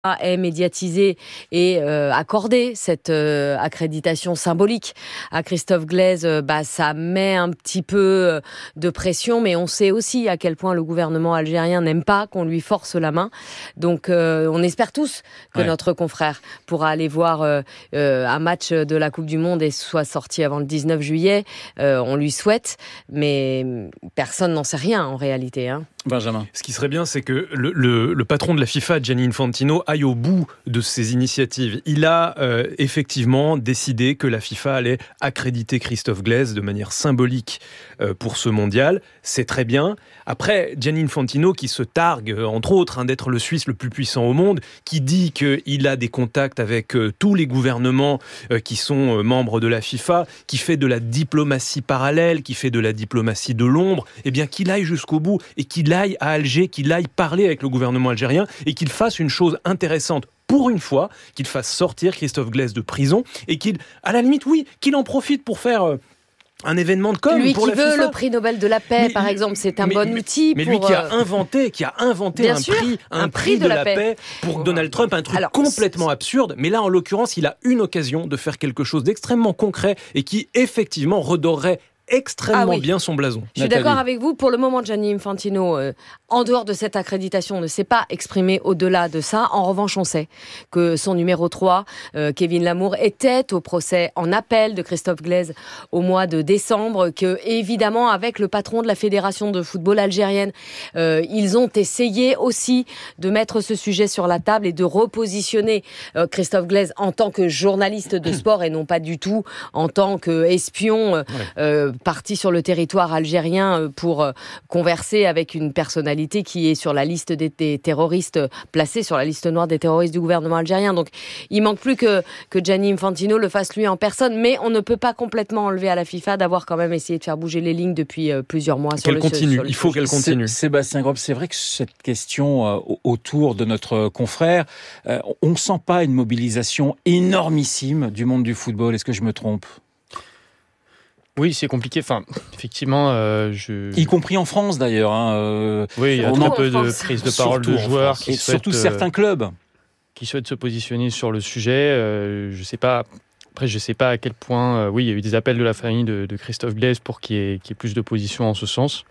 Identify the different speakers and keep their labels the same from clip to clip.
Speaker 1: est médiatisé et accordé cette accréditation symbolique à Christophe Glaise, ça met un petit peu de pression, mais on sait aussi à quel point le gouvernement algérien n'aime pas qu'on lui force la main. Donc on espère tous que notre confrère pourra aller voir un match de la Coupe du Monde et soit sorti avant le 19 juillet. On lui souhaite, mais personne n'en sait rien en réalité, hein.
Speaker 2: Benjamin.
Speaker 3: Ce qui serait bien, c'est que le patron de la FIFA, Gianni Infantino, aille au bout de ses initiatives. Il a effectivement décidé que la FIFA allait accréditer Christophe Glaise de manière symbolique pour ce mondial. C'est très bien. Après, Gianni Infantino, qui se targue, entre autres, d'être le Suisse le plus puissant au monde, qui dit qu'il a des contacts avec tous les gouvernements qui sont membres de la FIFA, qui fait de la diplomatie parallèle, qui fait de la diplomatie de l'ombre, eh bien qu'il aille jusqu'au bout et qu'il aille à Alger, qu'il aille parler avec le gouvernement algérien et qu'il fasse une chose intéressante pour une fois, qu'il fasse sortir Christophe Glaise de prison et qu'il, à la limite, qu'il en profite pour faire un événement de com
Speaker 1: lui
Speaker 3: pour
Speaker 1: qui
Speaker 3: la
Speaker 1: veut
Speaker 3: FIFA.
Speaker 1: Le prix Nobel de la paix, par exemple, c'est un bon outil.
Speaker 3: Mais lui qui a inventé un prix de la paix pour Donald Trump, un truc complètement absurde. Mais là, en l'occurrence, il a une occasion de faire quelque chose d'extrêmement concret et qui, effectivement, redorerait extrêmement bien son blason.
Speaker 1: Je suis d'accord avec vous. Pour le moment, Gianni Infantino, en dehors de cette accréditation, ne s'est pas exprimé au-delà de ça. En revanche, on sait que son numéro 3, Kevin Lamour, était au procès en appel de Christophe Glaise au mois de décembre, que, évidemment, avec le patron de la Fédération de football algérienne, ils ont essayé aussi de mettre ce sujet sur la table et de repositionner Christophe Glaise en tant que journaliste de sport et non pas du tout en tant qu'espion parti sur le territoire algérien pour converser avec une personnalité qui est sur la liste des terroristes, placée sur la liste noire des terroristes du gouvernement algérien. Donc il manque plus que Gianni Infantino le fasse lui en personne, mais on ne peut pas complètement enlever à la FIFA d'avoir quand même essayé de faire bouger les lignes depuis plusieurs mois.
Speaker 3: Il faut qu'elle continue.
Speaker 2: Sébastien Grob, c'est vrai que cette question autour de notre confrère, on ne sent pas une mobilisation énormissime du monde du football. Est-ce que je me trompe ?
Speaker 4: Oui, c'est compliqué. Enfin, effectivement,
Speaker 2: y compris en France d'ailleurs.
Speaker 4: Oui, il y a très peu de prise de parole de joueurs
Speaker 2: et surtout certains clubs
Speaker 4: qui souhaitent se positionner sur le sujet. Je sais pas. Après, je sais pas à quel point. Il y a eu des appels de la famille de Christophe Glaise pour qu'il y ait plus de position en ce sens.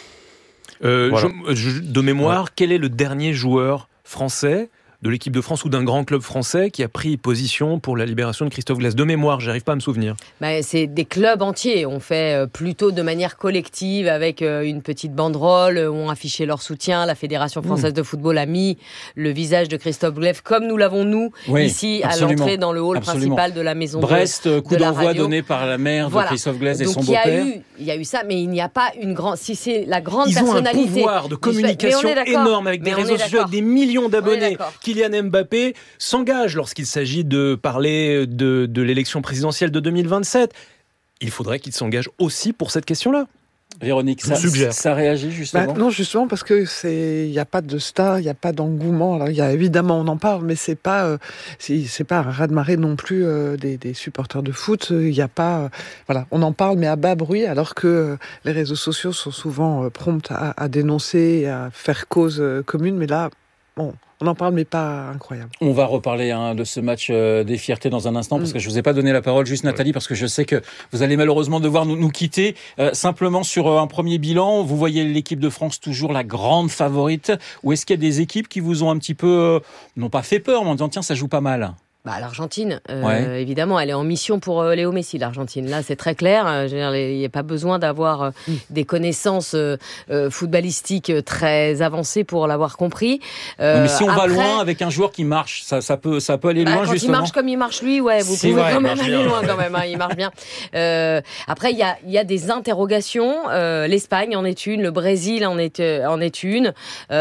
Speaker 3: Voilà. De mémoire, quel est le dernier joueur français de l'équipe de France ou d'un grand club français qui a pris position pour la libération de Christophe Glaise? De mémoire, j'arrive pas à me souvenir.
Speaker 1: C'est des clubs entiers. On fait plutôt de manière collective avec une petite banderole où on affichait leur soutien. La Fédération française de football a mis le visage de Christophe Glaise comme nous l'avons nous ici absolument. À l'entrée dans le hall principal de la maison
Speaker 2: Brest, coup d'envoi donné par la mère de Christophe Glaise et son beau-père.
Speaker 1: Il y a eu ça, mais il n'y a pas une grande. Si c'est la grande
Speaker 3: Ils
Speaker 1: personnalité.
Speaker 3: Ils ont un pouvoir de communication énorme avec des réseaux sociaux, avec des millions d'abonnés. Kylian Mbappé s'engage lorsqu'il s'agit de parler de l'élection présidentielle de 2027. Il faudrait qu'il s'engage aussi pour cette question-là.
Speaker 2: Véronique, ça réagit justement.
Speaker 5: Non, justement parce que il n'y a pas de star, il n'y a pas d'engouement. Alors évidemment on en parle, mais c'est pas un raz-de-marée non plus des supporters de foot. Il y a pas, on en parle mais à bas bruit, alors que les réseaux sociaux sont souvent prompts à dénoncer, à faire cause commune. Mais là, on en parle, mais pas incroyable.
Speaker 2: On va reparler de ce match des fiertés dans un instant, parce que je vous ai pas donné la parole, juste Nathalie, parce que je sais que vous allez malheureusement devoir nous quitter. Simplement sur un premier bilan, vous voyez l'équipe de France toujours la grande favorite, ou est-ce qu'il y a des équipes qui vous ont un petit peu, non pas fait peur, mais en disant tiens, ça joue pas mal?
Speaker 1: L'Argentine, évidemment, elle est en mission pour Léo Messi, l'Argentine. Là, c'est très clair. Il n'y a pas besoin d'avoir des connaissances footballistiques très avancées pour l'avoir compris.
Speaker 2: Mais si on va loin avec un joueur qui marche, ça peut aller loin,
Speaker 1: quand
Speaker 2: justement.
Speaker 1: Il marche comme il marche lui, vous pouvez quand même aller loin quand même. Il marche bien. Après, il y a des interrogations. L'Espagne en est une, le Brésil en est une,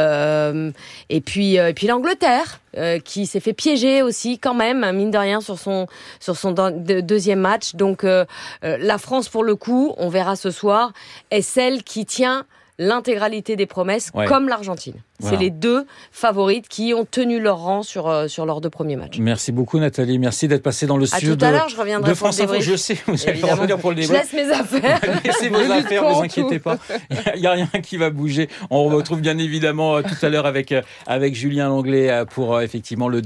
Speaker 1: et puis l'Angleterre. Qui s'est fait piéger aussi quand même, mine de rien, sur son deuxième match. Donc la France, pour le coup, on verra ce soir, est celle qui tient l'intégralité des promesses, comme l'Argentine. Voilà. C'est les deux favorites qui ont tenu leur rang sur leurs 2 premiers matchs.
Speaker 2: Merci beaucoup Nathalie, merci d'être passée dans le studio
Speaker 1: tout à l'heure, je reviendrai
Speaker 2: de France Info. Je sais, vous allez revenir pour le débrief.
Speaker 1: Je laisse mes affaires.
Speaker 2: Laissez vos affaires, ne vous inquiétez pas. Il n'y a rien qui va bouger. On retrouve bien évidemment tout à l'heure avec Julien Langlais pour effectivement le